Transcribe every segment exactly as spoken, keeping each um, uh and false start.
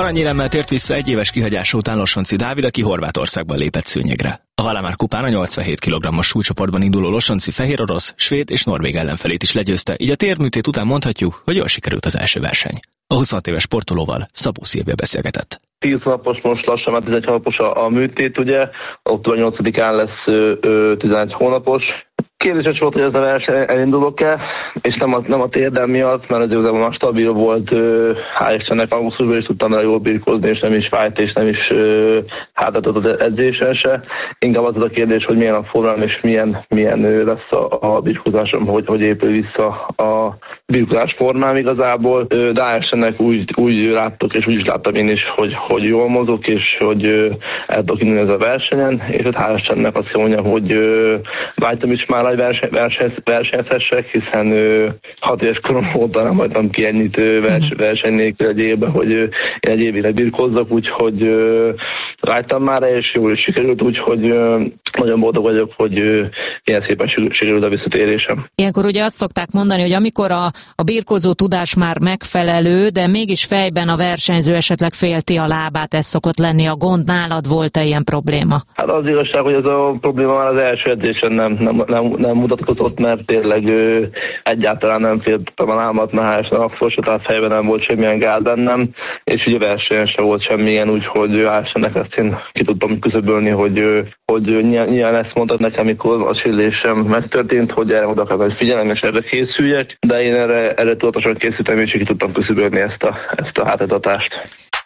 Aranyéremmel tért vissza egy éves kihagyása után Losonczy Dávid, aki Horvátországban lépett szőnyegre. A Valamár kupán a nyolcvanhét kilogrammos súlycsoportban induló Losonczy fehér orosz, svéd és norvég ellenfelét is legyőzte, így a térműtét után mondhatjuk, hogy jól sikerült az első verseny. A huszonhat éves sportolóval Szabó Szilvia beszélgetett. tíz napos most lassan, mert tizenegy hónapos a, a műtét, ugye, október nyolcadikán lesz ö, ö, tizenegy hónapos. Kérdéses volt, hogy ez a verseny elindulok-e, és nem a, nem a térdem miatt, mert az igazából már stabil volt, hál' Istennek augusztusban is tudtam vele jól birkózni, és nem is fájt, és nem is hátratott az edzésen se. Inkább az a kérdés, hogy milyen a formám, és milyen, milyen lesz a, a birkózásom, hogy, hogy épül vissza a birkózás formám igazából. De hál' Istennek úgy, úgy láttok, és úgy is láttam én is, hogy, hogy jól mozog, és hogy el tudok indulni ez a versenyen, és ott hál' Istennek azt mondja, hogy vágytam is már Verseny, verseny, versenyezhessek, hiszen ö, hat éves korom óta nem hagytam ki ennyit ö, vers, verseny nélkül egy évben, hogy ö, én egy évére birkózzak, úgyhogy ö, rájtam már, és jól is sikerült, úgyhogy ö, nagyon boldog vagyok, hogy ö, ilyen szépen sikerült a visszatérésem. Ilyenkor ugye azt szokták mondani, hogy amikor a, a birkózó tudás már megfelelő, de mégis fejben a versenyző esetleg félti a lábát, ez szokott lenni a gond. Nálad volt-e ilyen probléma? Hát az igazság, hogy ez a probléma már az első edzésen nem, nem, nem nem mutatkozott, mert tényleg ö, egyáltalán nem féltem a lábat, mert akkor se, tehát fejben nem volt semmilyen gáz bennem, és ugye versenyen se volt semmilyen, úgyhogy állásának ezt én ki tudtam küszöbölni, hogy, hogy nyilván ezt mondtak nekem, amikor a sérülésem megtörtént, hogy erre oda kell figyelnem, és erre készüljek, de én erre, erre tudatosan készültem, és ki tudtam küszöbölni ezt a, ezt a hátadatást.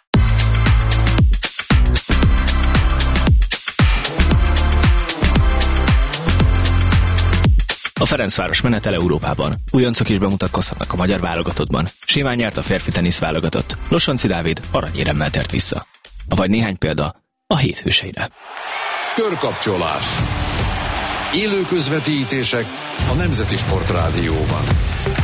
A Ferencváros menetele Európában. Újoncok is bemutatkozhatnak a magyar válogatottban. Simán nyert a férfi tenisz válogatott. Losonczy Dávid aranyéremmel tért vissza. Vagy néhány példa a hét hőseire. Körkapcsolás. Élő közvetítések a Nemzeti Sportrádióban.